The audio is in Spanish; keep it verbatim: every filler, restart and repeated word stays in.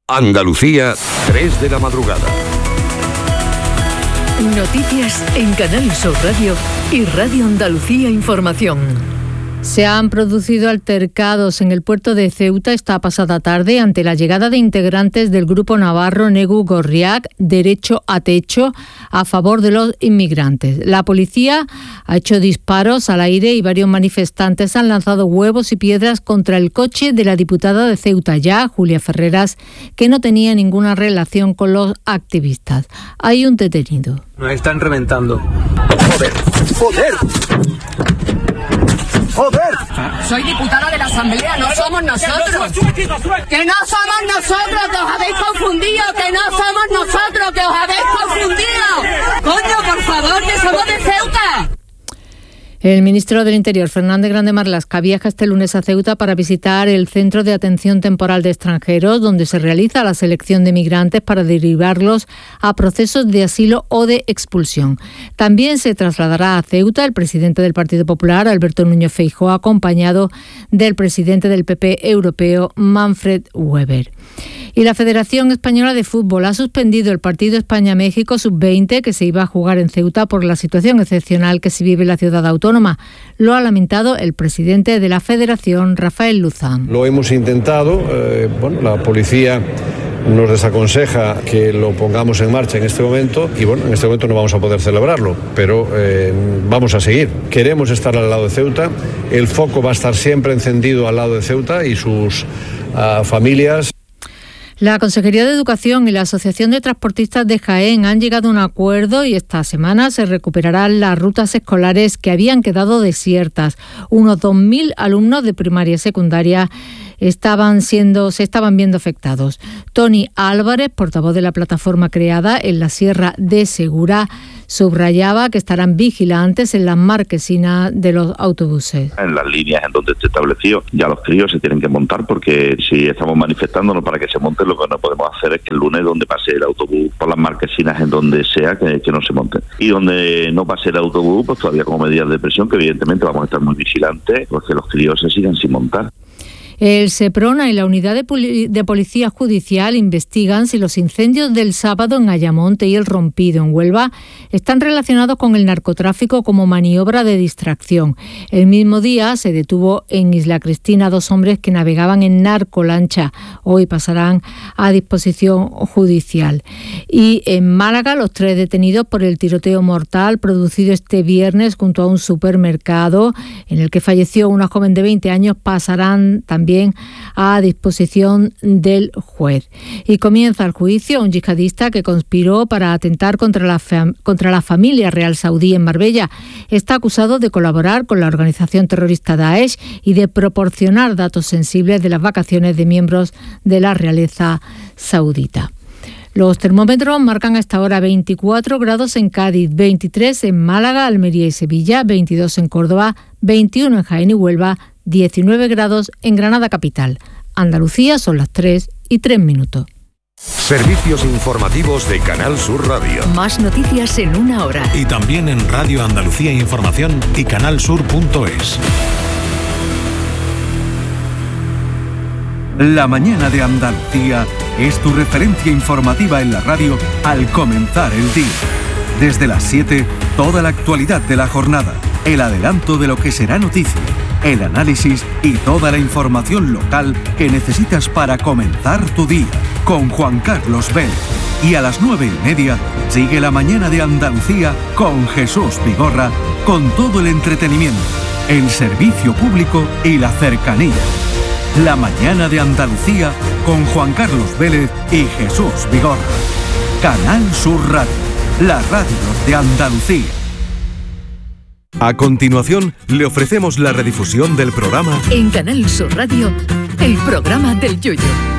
Andalucía, tres de la madrugada. Noticias en Canal Sur Radio y Radio Andalucía Información. Se han producido altercados en el puerto de Ceuta esta pasada tarde ante la llegada de integrantes del grupo navarro Negu Gorriak, Derecho a Techo, a favor de los inmigrantes. La policía ha hecho disparos al aire y varios manifestantes han lanzado huevos y piedras contra el coche de la diputada de Ceuta Ya, Julia Ferreras, que no tenía ninguna relación con los activistas. Hay un detenido. Nos están reventando. ¡Joder! ¡Joder! ¡Joder! Soy diputada de la Asamblea, no somos nosotros. Que no somos nosotros, que os habéis confundido. Que no somos nosotros, que os habéis confundido. Coño, por favor, que somos de Ceuta. El ministro del Interior, Fernández Grande Marlaska, viaja este lunes a Ceuta para visitar el Centro de Atención Temporal de Extranjeros, donde se realiza la selección de migrantes para derivarlos a procesos de asilo o de expulsión. También se trasladará a Ceuta el presidente del Partido Popular, Alberto Núñez Feijóo, acompañado del presidente del P P europeo, Manfred Weber. Y la Federación Española de Fútbol ha suspendido el partido España-México sub veinte que se iba a jugar en Ceuta por la situación excepcional que se vive en la ciudad autónoma. Lo ha lamentado el presidente de la Federación, Rafael Luzán. Lo hemos intentado, eh, bueno, la policía nos desaconseja que lo pongamos en marcha en este momento y bueno, en este momento no vamos a poder celebrarlo, pero eh, vamos a seguir. Queremos estar al lado de Ceuta, el foco va a estar siempre encendido al lado de Ceuta y sus uh, familias. La Consejería de Educación y la Asociación de Transportistas de Jaén han llegado a un acuerdo y esta semana se recuperarán las rutas escolares que habían quedado desiertas. Unos dos mil alumnos de primaria y secundaria estaban siendo, se estaban viendo afectados. Tony Álvarez, portavoz de la plataforma creada en la Sierra de Segura, subrayaba que estarán vigilantes en las marquesinas de los autobuses. En las líneas en donde esté establecido, ya los críos se tienen que montar, porque si estamos manifestándonos para que se monten, lo que no podemos hacer es que el lunes donde pase el autobús por las marquesinas en donde sea, que, que no se monten. Y donde no pase el autobús, pues todavía como medidas de presión, que evidentemente vamos a estar muy vigilantes, pues que los críos se sigan sin montar. El SEPRONA y la Unidad de, Poli- de Policía Judicial investigan si los incendios del sábado en Ayamonte y el Rompido en Huelva están relacionados con el narcotráfico como maniobra de distracción. El mismo día se detuvo en Isla Cristina dos hombres que navegaban en narcolancha. Hoy pasarán a disposición judicial. Y en Málaga, los tres detenidos por el tiroteo mortal producido este viernes junto a un supermercado en el que falleció una joven de veinte años pasarán también También a disposición del juez. Y comienza el juicio a un yihadista que conspiró para atentar contra la, fam- contra la familia real saudí en Marbella. Está acusado de colaborar con la organización terrorista Daesh y de proporcionar datos sensibles de las vacaciones de miembros de la realeza saudita. Los termómetros marcan hasta ahora veinticuatro grados en Cádiz, veintitrés en Málaga, Almería y Sevilla, veintidós en Córdoba, veintiuno en Jaén y Huelva, diecinueve grados en Granada capital. Andalucía son las tres y tres minutos. Servicios informativos de Canal Sur Radio. Más noticias en una hora. Y también en Radio Andalucía Información y canalsur punto es. La mañana de Andalucía es tu referencia informativa en la radio al comenzar el día. Desde las siete, toda la actualidad de la jornada, el adelanto de lo que será noticia, el análisis y toda la información local que necesitas para comenzar tu día, con Juan Carlos Vélez. Y a las nueve y media, sigue la mañana de Andalucía con Jesús Vigorra, con todo el entretenimiento, el servicio público y la cercanía. La mañana de Andalucía con Juan Carlos Vélez y Jesús Vigorra. Canal Sur Radio, la radio de Andalucía. A continuación, le ofrecemos la redifusión del programa En Canal Sur Radio, el programa del Yoyo.